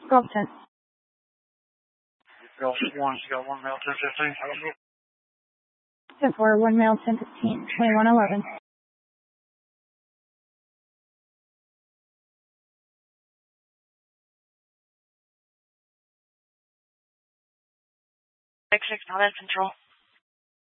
Golf 10. Golf 1, you got 1 male, 10-15. 10-4, 1 male, 10-15, 21-11. Six, not in control.